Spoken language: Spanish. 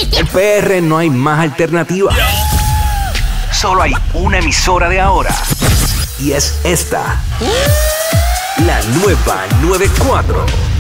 En PR no hay más alternativa. Solo hay una emisora de ahora. Y es esta. La nueva 94.